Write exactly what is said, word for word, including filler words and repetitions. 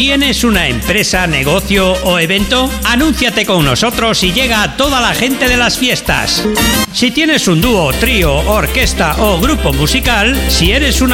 ¿Tienes una empresa, negocio o evento? Anúnciate con nosotros y llega a toda la gente de las fiestas. Si tienes un dúo, trío, orquesta o grupo musical, si eres una